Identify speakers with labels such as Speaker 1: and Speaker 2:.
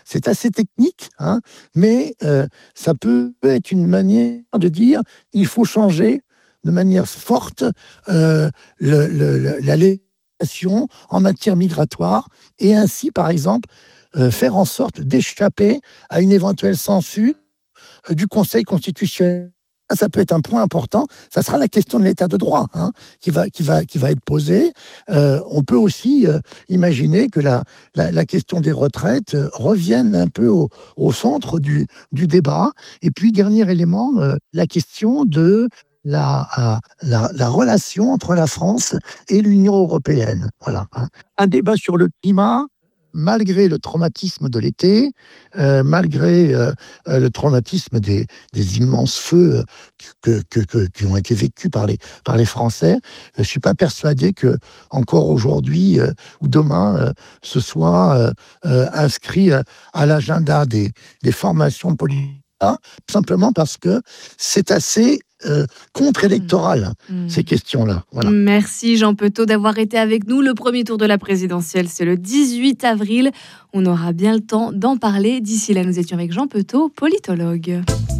Speaker 1: C'est assez technique, hein, mais ça peut être une manière de dire il faut changer de manière forte la législation en matière migratoire et ainsi, par exemple, faire en sorte d'échapper à une éventuelle censure du Conseil constitutionnel. Ça peut être un point important. Ça sera la question de l'état de droit, hein, qui va être posée. On peut aussi imaginer que la question des retraites revienne un peu au centre du débat. Et puis, dernier élément, la question de la relation entre la France et l'Union européenne. Voilà, hein. Un débat sur le climat, malgré le traumatisme de l'été, malgré le traumatisme des immenses feux qui ont été vécus par les Français. Je ne suis pas persuadé que encore aujourd'hui ou demain, ce soit inscrit à l'agenda des formations politiques, simplement parce que c'est assez contre-électoral, ces questions-là. Voilà.
Speaker 2: Merci Jean Petot d'avoir été avec nous. Le premier tour de la présidentielle, c'est le 18 avril. On aura bien le temps d'en parler. D'ici là, nous étions avec Jean Petot, politologue.